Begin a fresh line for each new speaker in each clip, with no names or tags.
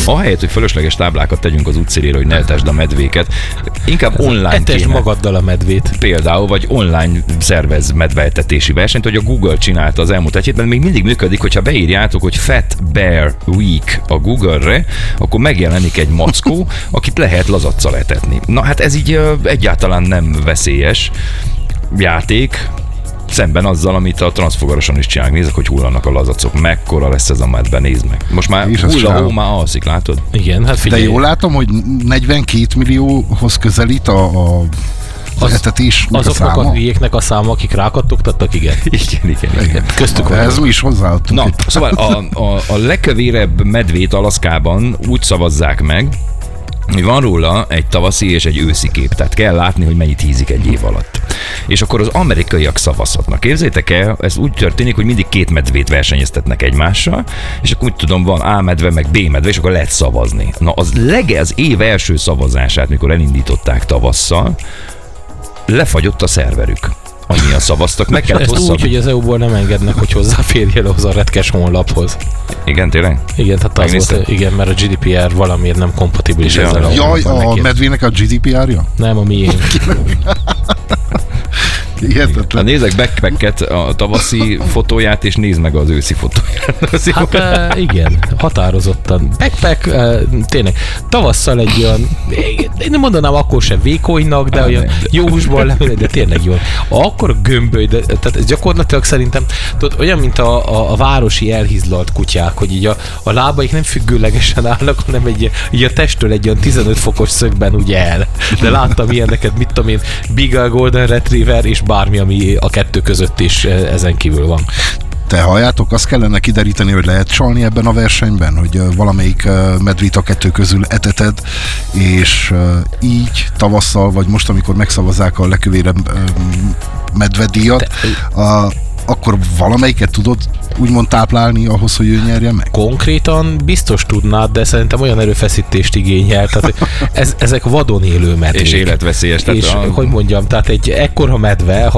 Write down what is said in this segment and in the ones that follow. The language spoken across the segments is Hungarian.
Ahelyett, hogy fölösleges táblákat tegyünk az utcérére, hogy ne etesd a medvéket, inkább online
Etesd
kéne.
magaddal a medvét.
Például, vagy online szervez medveetetési versenyt, hogy a Google csinálta az elmúlt egy hétben, még mindig működik, hogyha beírjátok, hogy Fat Bear Week a Google-re, akkor megjelenik egy mackó, akit lehet lazaccal etetni. Na hát ez így egyáltalán nem veszélyes játék, szemben azzal, amit a Transfogaroson is csinálnak. Nézzek, hogy hullanak a lazacok. Mekkora lesz ez a medve, nézd meg. Most már hulla, már alszik, látod?
Igen, hát figyelj.
De jól látom, hogy 42 millióhoz közelít az etetésnek a száma.
Azoknak a hülyéknek a száma, akik rákattogtattak, igen.
Igen.
Köztük van.
Ez mi is hozzáadtunk.
Na, szóval a legkövérebb medvét Alaszkában úgy szavazzák meg, hogy van róla egy tavaszi és egy őszi kép, tehát kell látni, hogy mennyit hízik egy év alatt. És akkor az amerikaiak szavazhatnak. Képzeljétek el, ez úgy történik, hogy mindig két medvét versenyeztetnek egymással, és akkor úgy tudom, van A medve, meg B medve, és akkor lehet szavazni. Na, az év első szavazását, mikor elindították tavasszal, lefagyott a szerverük. Annyian szavaztak, meg kellett
hosszabb. Úgy, hogy az EU-ból nem engednek, hogy hozzáférjél ahhoz a retkes honlaphoz.
Igen, tényleg?
Igen, tehát az volt, igen, mert a GDPR valamiért nem kompatibilis ezzel a
Jaj, a medvének a GDPR-ja?
Nem, a miénk.
Ha nézek backpacket, a tavaszi fotóját, és nézd meg az őszi fotóját.
Hát igen, határozottan. Backpack, tényleg, tavasszal egy olyan, én nem mondanám akkor sem vékonynak, de olyan jó húsból, de tényleg jó. Akkor a gömböly, tehát ez gyakorlatilag szerintem tudod, olyan, mint a városi elhizlalt kutyák, hogy így a lábaik nem függőlegesen állnak, hanem így a testtől egy olyan 15 fokos szögben úgy el. De láttam ilyeneket, mit tudom én, Beagle, Golden Retriever és bármi, ami a kettő között is ezen kívül van.
Te halljátok, azt kellene kideríteni, hogy lehet csalni ebben a versenyben, hogy valamelyik medvét a kettő közül eteted, és így tavasszal, vagy most, amikor megszavazzák a legkövérebb medvedíjat, akkor valamelyiket tudod úgymond táplálni ahhoz, hogy ő nyerje meg?
Konkrétan biztos tudnád, de szerintem olyan erőfeszítést igényel. Tehát ezek vadon élő medvék.
És életveszélyes.
És hogy mondjam, tehát egy ekkora medve,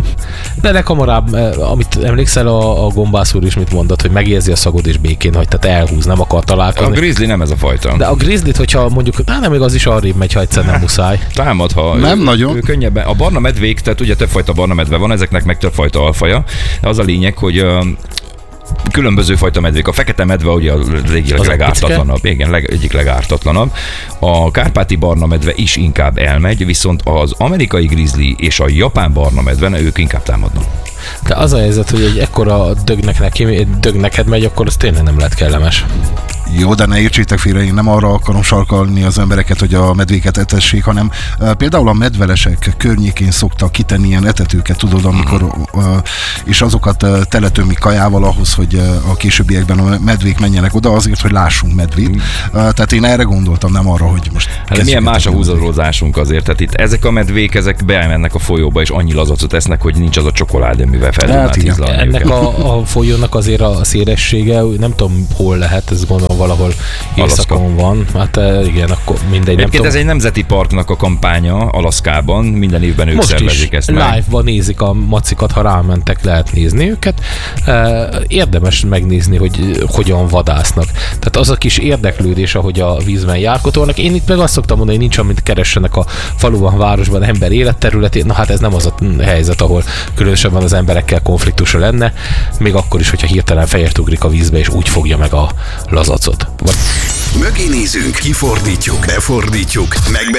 de leghamarabb, amit emlékszel a gombász úr is mit mondott, hogy megérzi a szagod és békén hagy, tehát elhúz, nem akar találkozni.
A grizzly nem ez a fajta.
De a grizzlyt, hogyha mondjuk, nem még az is arrébb megy, ha egyszer nem muszáj.
Támad, ha
nem nagyon.
Ő könnyebben. A barna medvék, tehát ugye többfajta barna medve van, ezeknek meg többfajta alfaja. Az a lényeg, hogy különböző fajta medvék. A fekete medve ugye az egyik legártatlanabb. Igen, egyik legártatlanabb. A kárpáti barna medve is inkább elmegy, viszont az amerikai grizzly és a japán barna medve, ők inkább támadnak.
De az a helyzet, hogy egy ekkora dög neked megy, akkor az tényleg nem lehet kellemes.
Jó, de ne értsétek félre, én nem arra akarom sarkalni az embereket, hogy a medvéket etessék, hanem például a medvelesek környékén szoktak kitenni ilyen etetőket, tudod, amikor és azokat teletömik kajával ahhoz, hogy a későbbiekben a medvék menjenek oda azért, hogy lássunk medvét. Tehát én erre gondoltam, nem arra, hogy most...
Hát milyen más a húzadozásunk azért, tehát itt ezek a medvék, ezek bemennek a folyóba, és annyi lazacot esznek, hogy nincs az a csokoládé, mivel fel tudnád ízlalni.
Ennek a folyónak azért a szélessége, nem tudom hol lehet, ez gondolom valahol északon van. Hát igen, akkor mindegy.
Egyébként ez egy nemzeti parknak a kampánya Alaszkában, minden évben ők szervezik ezt meg.
Live-ban nézik a macikat, ha rámentek, lehet nézni őket. Érdemes megnézni, hogy hogyan vadásznak. Tehát az a kis érdeklődés, ahogy a vízben járkotolnak. Én itt meg azt szoktam mondani, hogy nincs, amit keressenek a faluban, városban, ember életterületén. Na hát ez nem az a helyzet, ahol különösebben az emberekkel konfliktusra lenne, még akkor is, hogyha hirtelen fejest ugrik a vízbe, és úgy fogja meg a lazacot.
Mögé nézünk, kifordítjuk, befordítjuk,